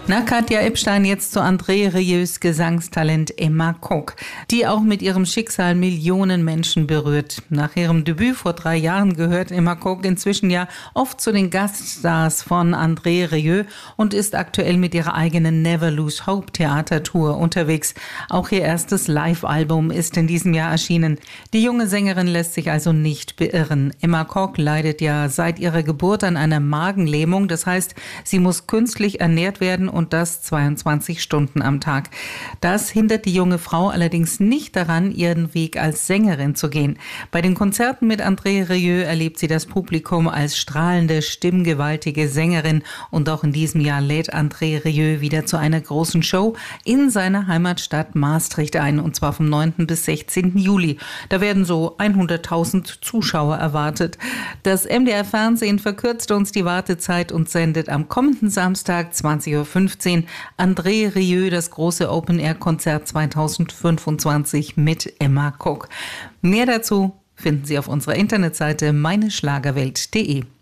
Nach Katja Epstein jetzt zu André Rieu's Gesangstalent Emma Kok, die auch mit ihrem Schicksal Millionen Menschen berührt. Nach ihrem Debüt vor 3 Jahren gehört Emma Kok inzwischen ja oft zu den Gaststars von André Rieu und ist aktuell mit ihrer eigenen Never Lose Hope Theatertour unterwegs. Auch ihr erstes Live-Album ist in diesem Jahr erschienen. Die junge Sängerin lässt sich also nicht beirren. Emma Kok leidet ja seit ihrer Geburt an einer Magenlähmung. Das heißt, sie muss künstlich ernährt werden und das 22 Stunden am Tag. Das hindert die junge Frau allerdings nicht daran, ihren Weg als Sängerin zu gehen. Bei den Konzerten mit André Rieu erlebt sie das Publikum als strahlende, stimmgewaltige Sängerin und auch in diesem Jahr lädt André Rieu wieder zu einer großen Show in seiner Heimatstadt Maastricht ein, und zwar vom 9. bis 16. Juli. Da werden so 100.000 Zuschauer erwartet. Das MDR Fernsehen verkürzt uns die Wartezeit und sendet am kommenden Samstag 20:15 Uhr André Rieu das große Open-Air-Konzert 2025 mit Emma Kok. Mehr dazu finden Sie auf unserer Internetseite meineschlagerwelt.de.